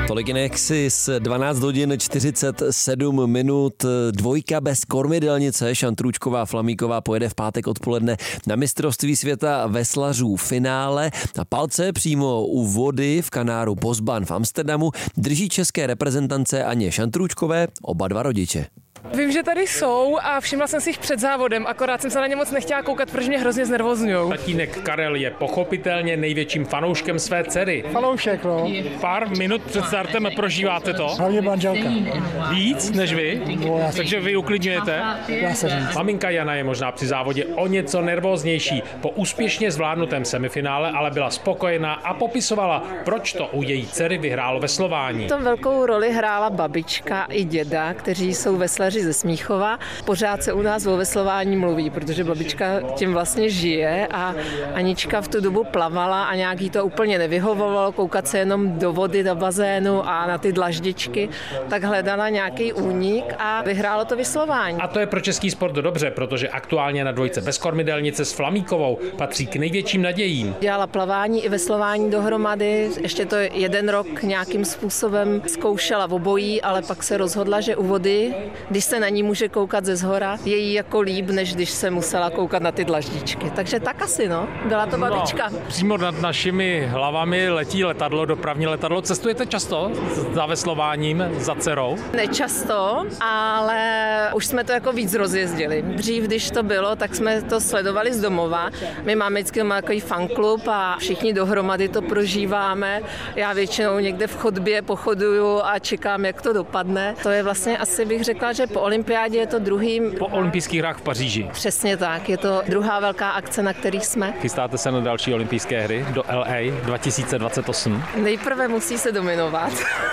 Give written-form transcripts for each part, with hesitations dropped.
Tolik Inexis, 12 hodin 47 minut, dvojka bez kormidelnice, Šantrůčková Flamíková pojede v pátek odpoledne na mistrovství světa veslařů finále. Na palce přímo u vody v kanáru Bosban v Amsterdamu drží české reprezentance Aně Šantrůčkové oba dva rodiče. Vím, že tady jsou a všimla jsem si jich před závodem, akorát jsem se na ně moc nechtěla koukat, protože mě hrozně znervozňujou. Tatínek Karel je pochopitelně největším fanouškem své dcery. Fanoušek, no. Pár minut před startem prožíváte to? Hlavně manželka. Víc než vy? No, takže vy uklidňujete? Dá se říct. Maminka Jana je možná při závodě o něco nervóznější. Po úspěšně zvládnutém semifinále ale byla spokojená a popisovala, proč to u její dcery vyhrálo veslování. Tam velkou roli hrála babička i děda, kteří jsou veslaři ze Smíchova. Pořád se u nás o veslování mluví, protože babička tím vlastně žije a Anička v tu dobu plavala a nějak jí to úplně nevyhovovalo, koukat se jenom do vody, do bazénu a na ty dlaždičky, tak hledala nějaký únik a vyhrálo to veslování. A to je pro český sport dobře, protože aktuálně na dvojce bez kormidelnice s Flamíkovou patří k největším nadějím. Dělala plavání i veslování dohromady, ještě to jeden rok nějakým způsobem zkoušela v obojí, ale pak se rozhodla, že u vody, když se na ní může koukat ze zhora, je jí jako líp, než když se musela koukat na ty dlaždičky. Takže tak asi, no. Byla to babička. No, přímo nad našimi hlavami letí letadlo, dopravní letadlo. Cestujete často za veslováním, za dcerou? Nečasto, ale už jsme to jako víc rozjezdili. Dřív, když to bylo, tak jsme to sledovali z domova. My máme vždycky takový fanklub a všichni dohromady to prožíváme. Já většinou někde v chodbě pochoduju a čekám, jak to dopadne. To je vlastně asi, bych řekla, že po olympiádě je to druhým. Po olympijských hrách v Paříži. Přesně tak, je to druhá velká akce, na který jsme. Chystáte se na další olympijské hry do LA 2028? Nejprve musí se dominovat.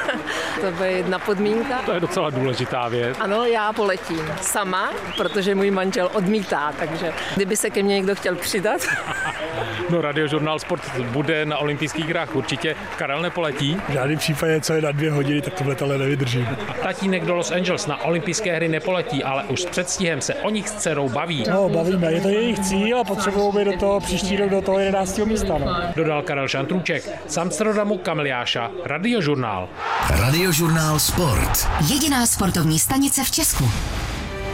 To je jedna podmínka. To je docela důležitá věc. Ano, já poletím sama, protože můj manžel odmítá, takže kdyby se ke mně někdo chtěl přidat. No, Radiožurnál Sport bude na olympijských hrách určitě. Karel nepoletí? V žádném případě, co je na 2 hodiny, tak to letadlo nevydrží. Tatínek do Los Angeles na olympijské hry nepoletí, ale už s předstihem se o nich s dcerou baví. No, bavíme, je to jejich cíl a potřebují být do toho příští rok do toho 11. místa. No. Dodal Karel Šantrůček. Z Amsterdamu Kamil Jáša, Radiožurnál. Radiožurnál Sport. Jediná sportovní stanice v Česku.